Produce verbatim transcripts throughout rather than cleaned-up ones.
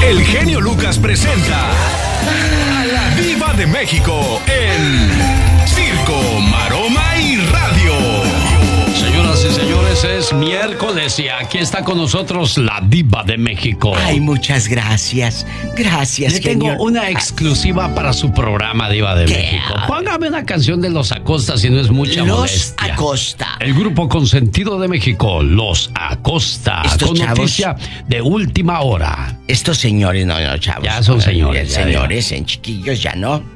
El genio Lucas presenta a la Diva de México en Circo, Maroma y Radio. Señoras y señores, es miércoles y aquí está con nosotros la Diva de México. Ay, muchas gracias. Gracias, Le tengo genio. una exclusiva para su programa, Diva de ¿Qué? México. Póngame una canción de Los Acosta si no es mucha Los molestia. Acosta. El grupo consentido de México, Los Acosta. Estos con chavos- noticia de última hora. Estos señores, no, no, chavos. Ya son señores, ya, Señores, en chiquillos, ya no.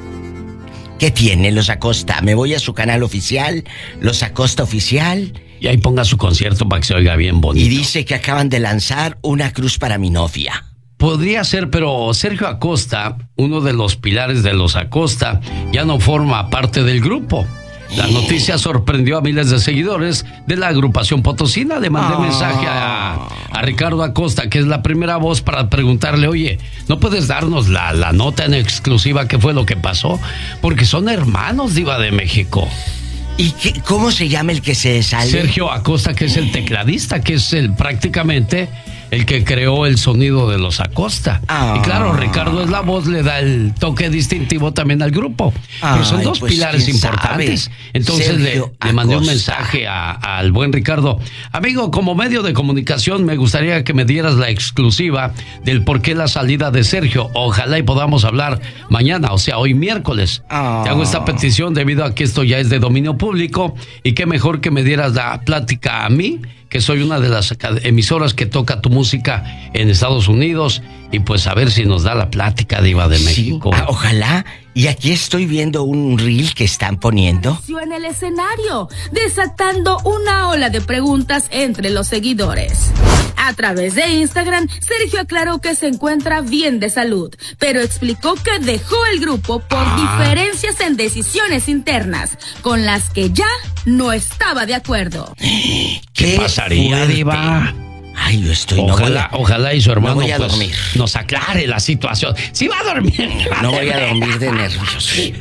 ¿Qué tiene Los Acosta? Me voy a su canal oficial, Los Acosta Oficial, Y ahí ponga su concierto para que se oiga bien bonito. y dice que acaban de lanzar una cruz para mi novia. Podría ser, pero Sergio Acosta, uno de los pilares de Los Acosta, ya no forma parte del grupo. La noticia sorprendió a miles de seguidores de la agrupación potosina. Le mandé Ah. mensaje a, a Ricardo Acosta, que es la primera voz, para preguntarle, oye, ¿no puedes darnos la, la nota en exclusiva qué fue lo que pasó? Porque son hermanos, Diva de México. ¿Y qué, cómo se llama el que se sale? Sergio Acosta, que es el tecladista, que es el prácticamente el que creó el sonido de Los Acosta. Ah. Y claro, Ricardo es la voz, le da el toque distintivo también al grupo. Pero son Ay, dos pues, pilares ¿quién importantes. sabe? Entonces le, Sergio le mandé un Acosta. mensaje a- al buen Ricardo. Amigo, como medio de comunicación, me gustaría que me dieras la exclusiva del por qué la salida de Sergio. Ojalá y podamos hablar mañana, o sea, hoy miércoles. Ah. Te hago esta petición debido a que esto ya es de dominio público y qué mejor que me dieras la plática a mí, que soy una de las emisoras que toca tu música en Estados Unidos, y pues a ver si nos da la plática, Diva de Sí, México. ah, ojalá. Y aquí estoy viendo un reel que están poniendo. En el escenario, desatando una ola de preguntas entre los seguidores. A través de Instagram, Sergio aclaró que se encuentra bien de salud, pero explicó que dejó el grupo por Ah. diferencias en decisiones internas, con las que ya no estaba de acuerdo. ¿Qué pasaría, fuerte. Diva? Ay, lo estoy. no voy Ojalá, a- ojalá y su hermano voy a pues, dormir. nos aclare la situación. Sí va a dormir. No voy a dormir de nervios.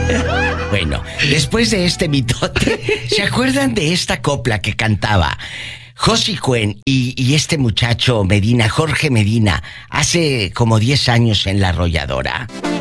Bueno, después de este mitote, ¿se acuerdan de esta copla que cantaba Josi Cuen y, y este muchacho Medina, Jorge Medina, hace como diez años en La Arrolladora?